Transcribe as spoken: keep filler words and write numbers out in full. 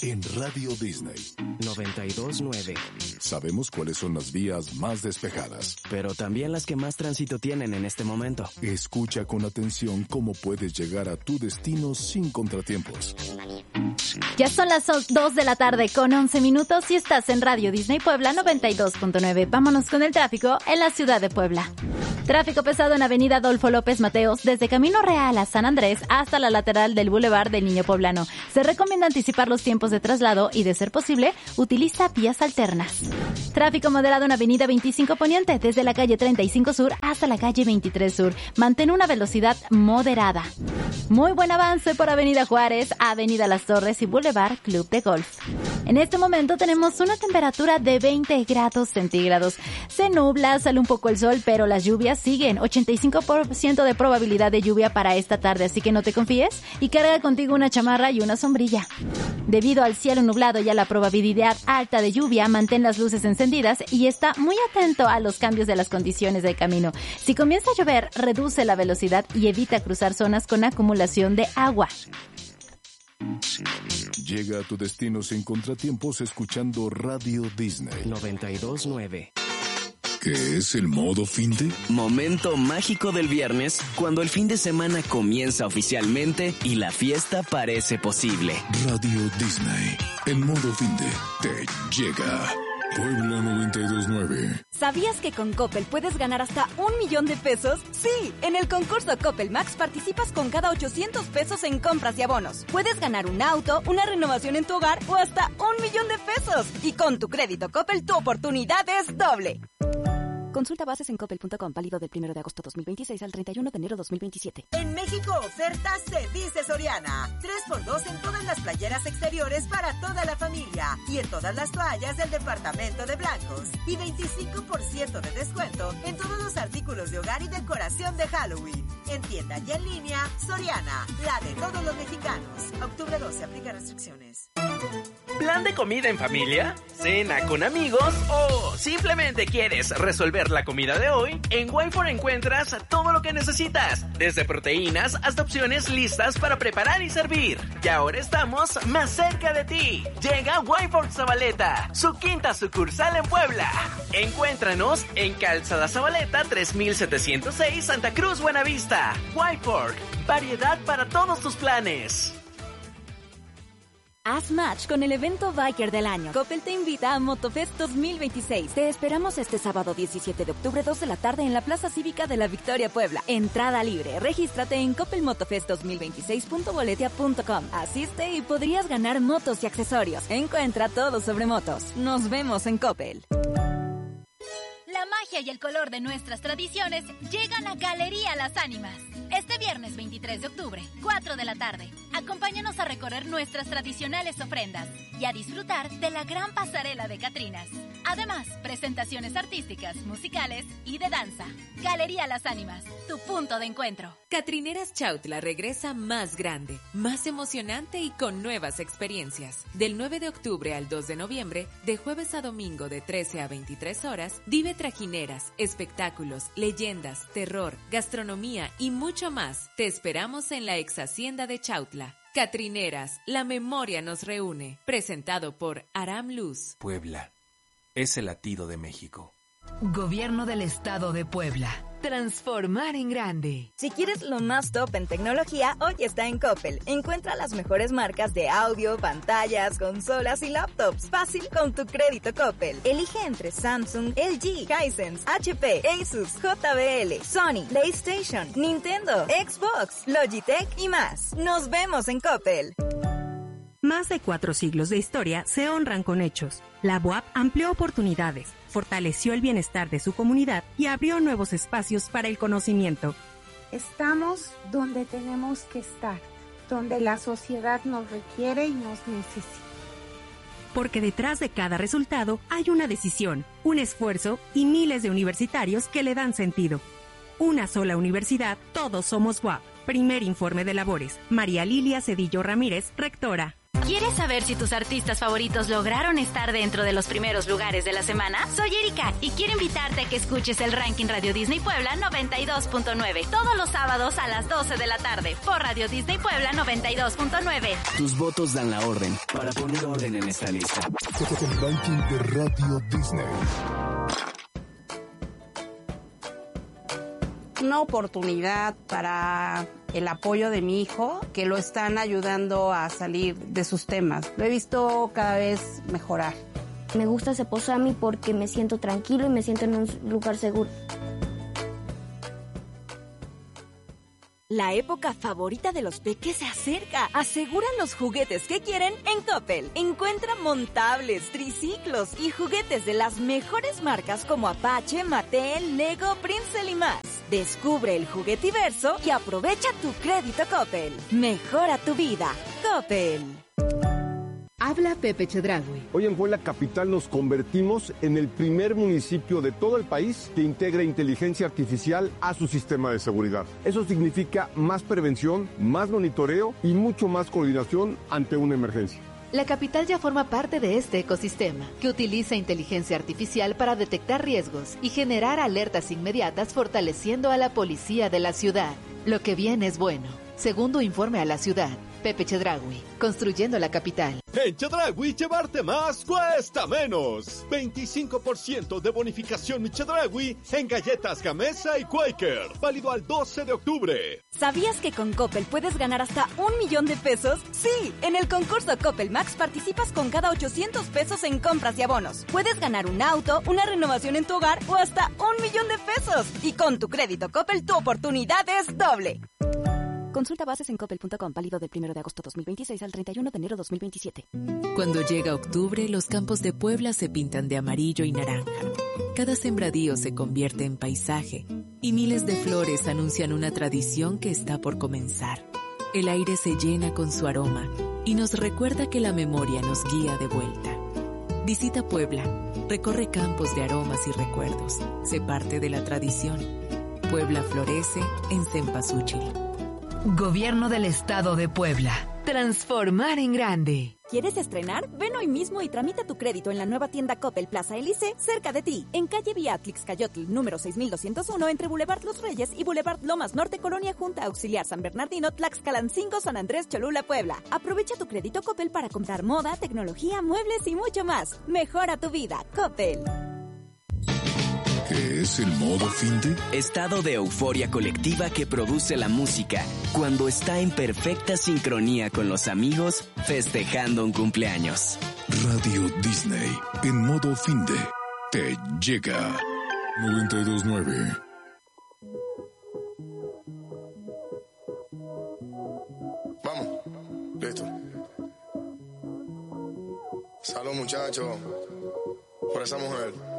En Radio Disney noventa y dos punto nueve. Sabemos cuáles son las vías más despejadas, pero también las que más tránsito tienen en este momento. Escucha con atención cómo puedes llegar a tu destino sin contratiempos. Ya son las dos de la tarde con once minutos y estás en Radio Disney Puebla noventa y dos punto nueve. Vámonos con el tráfico en la ciudad de Puebla. Tráfico pesado en Avenida Adolfo López Mateos, desde Camino Real a San Andrés hasta la lateral del Boulevard del Niño Poblano. Se recomienda anticipar los tiempos de traslado y, de ser posible, utiliza vías alternas. Tráfico moderado en Avenida veinticinco Poniente, desde la calle treinta y cinco Sur hasta la calle veintitrés Sur. Mantén una velocidad moderada. Muy buen avance por Avenida Juárez, Avenida Las Torres y Boulevard Club de Golf. En este momento tenemos una temperatura de veinte grados centígrados. Se nubla, sale un poco el sol, pero las lluvias siguen. ochenta y cinco por ciento de probabilidad de lluvia para esta tarde, así que no te confíes y carga contigo una chamarra y una sombrilla. Debido al cielo nublado y a la probabilidad alta de lluvia, mantén las luces encendidas y está muy atento a los cambios de las condiciones del camino. Si comienza a llover, reduce la velocidad y evita cruzar zonas con acumulación de agua. Llega a tu destino sin contratiempos escuchando Radio Disney noventa y dos punto nueve. ¿Qué es el modo fin de? Momento mágico del viernes, cuando el fin de semana comienza oficialmente y la fiesta parece posible. Radio Disney, el modo fin de te llega. Puebla noventa y dos punto nueve. ¿Sabías que con Coppel puedes ganar hasta un millón de pesos? Sí, en el concurso Coppel Max participas con cada ochocientos pesos en compras y abonos. Puedes ganar un auto, una renovación en tu hogar o hasta un millón de pesos. Y con tu crédito Coppel, tu oportunidad es doble. Consulta bases en coppel punto com, válido del primero de agosto dos mil veintiséis al treinta y uno de enero dos mil veintisiete. En México ofertas se dice Soriana. tres por dos en todas las playeras exteriores para toda la familia y en todas las toallas del departamento de blancos. Y veinticinco por ciento de descuento en todos los artículos de hogar y decoración de Halloween. En tienda y en línea, Soriana, la de todos los mexicanos. octubre doce, aplica restricciones. ¿Plan de comida en familia? ¿Cena con amigos? ¿O simplemente quieres resolver la comida de hoy? En Wyford encuentras todo lo que necesitas, desde proteínas hasta opciones listas para preparar y servir. Y ahora estamos más cerca de ti. Llega Wyford Zabaleta, su quinta sucursal en Puebla. Encuéntranos en Calzada Zabaleta tres mil setecientos seis, Santa Cruz, Buenavista. Wyford, variedad para todos tus planes. Haz match con el evento Biker del año. Coppel te invita a Motofest dos mil veintiséis. Te esperamos este sábado diecisiete de octubre, dos de la tarde en la Plaza Cívica de la Victoria, Puebla. Entrada libre. Regístrate en coppel motofest dos mil veintiséis punto boletia punto com. Asiste y podrías ganar motos y accesorios. Encuentra todo sobre motos. Nos vemos en Coppel. La magia y el color de nuestras tradiciones llegan a Galería Las Ánimas. Este viernes veintitrés de octubre, cuatro de la tarde, acompáñanos a recorrer nuestras tradicionales ofrendas y a disfrutar de la gran pasarela de Catrinas. Además, presentaciones artísticas, musicales y de danza. Galería Las Ánimas, tu punto de encuentro. Catrineras Chautla regresa más grande, más emocionante y con nuevas experiencias. Del nueve de octubre al dos de noviembre, de jueves a domingo de trece a veintitrés horas, vive trajineras, espectáculos, leyendas, terror, gastronomía y mucho más. Te esperamos en la ex hacienda de Chautla. Catrineras, la memoria nos reúne. Presentado por Aram Luz. Puebla es el latido de México. Gobierno del Estado de Puebla. Transformar en grande. Si quieres lo más top en tecnología, hoy está en Coppel. Encuentra las mejores marcas de audio, pantallas, consolas y laptops. Fácil con tu crédito Coppel. Elige entre Samsung, L G, Hisense, H P, Asus, J B L, Sony, PlayStation, Nintendo, Xbox, Logitech y más. Nos vemos en Coppel. Más de cuatro siglos de historia se honran con hechos. La B U A P amplió oportunidades, fortaleció el bienestar de su comunidad y abrió nuevos espacios para el conocimiento. Estamos donde tenemos que estar, donde la sociedad nos requiere y nos necesita. Porque detrás de cada resultado hay una decisión, un esfuerzo y miles de universitarios que le dan sentido. Una sola universidad, todos somos B U A P. Primer informe de labores. María Lilia Cedillo Ramírez, rectora. ¿Quieres saber si tus artistas favoritos lograron estar dentro de los primeros lugares de la semana? Soy Erika y quiero invitarte a que escuches el ranking Radio Disney Puebla noventa y dos punto nueve todos los sábados a las doce de la tarde por Radio Disney Puebla noventa y dos punto nueve. Tus votos dan la orden para poner orden en esta lista. El ranking de Radio Disney. Una oportunidad para el apoyo de mi hijo, que lo están ayudando a salir de sus temas. Lo he visto cada vez mejorar. Me gusta Ceposami porque me siento tranquilo y me siento en un lugar seguro. La época favorita de los peques se acerca. Aseguran los juguetes que quieren en Coppel. Encuentra montables, triciclos y juguetes de las mejores marcas como Apache, Mattel, Lego, Prince y más. Descubre el juguetiverso y aprovecha tu crédito Coppel. Mejora tu vida. Coppel. Habla Pepe Chedraui. Hoy en Puebla Capital nos convertimos en el primer municipio de todo el país que integra inteligencia artificial a su sistema de seguridad. Eso significa más prevención, más monitoreo y mucho más coordinación ante una emergencia. La capital ya forma parte de este ecosistema, que utiliza inteligencia artificial para detectar riesgos y generar alertas inmediatas, fortaleciendo a la policía de la ciudad. Lo que viene es bueno. Segundo informe a la ciudad. Pepe Chedraui, construyendo la capital. En Chedraui, llevarte más cuesta menos. veinticinco por ciento de bonificación Chedraui en galletas Gamesa y Quaker. Válido al doce de octubre. ¿Sabías que con Coppel puedes ganar hasta un millón de pesos? Sí, en el concurso Coppel Max participas con cada ochocientos pesos en compras y abonos. Puedes ganar un auto, una renovación en tu hogar o hasta un millón de pesos. Y con tu crédito Coppel, tu oportunidad es doble. Consulta bases en coppel punto com, válido del primero de agosto dos mil veintiséis al treinta y uno de enero dos mil veintisiete. Cuando llega octubre, los campos de Puebla se pintan de amarillo y naranja. Cada sembradío se convierte en paisaje y miles de flores anuncian una tradición que está por comenzar. El aire se llena con su aroma y nos recuerda que la memoria nos guía de vuelta. Visita Puebla, recorre campos de aromas y recuerdos. Sé parte de la tradición. Puebla florece en Cempasúchil. Gobierno del Estado de Puebla. Transformar en grande. ¿Quieres estrenar? Ven hoy mismo y tramita tu crédito en la nueva tienda Coppel Plaza Elise, cerca de ti. En calle Beatrix Cayotl, número seis mil doscientos uno, entre Boulevard Los Reyes y Boulevard Lomas Norte, Colonia Junta Auxiliar San Bernardino, Tlaxcalancingo, San Andrés Cholula, Puebla. Aprovecha tu crédito Coppel para comprar moda, tecnología, muebles y mucho más. Mejora tu vida, Coppel. ¿Qué es el modo finde? Estado de euforia colectiva que produce la música cuando está en perfecta sincronía con los amigos festejando un cumpleaños. Radio Disney en modo finde te llega. noventa y dos punto nueve. Vamos, listo. Salud, muchachos, por esa mujer.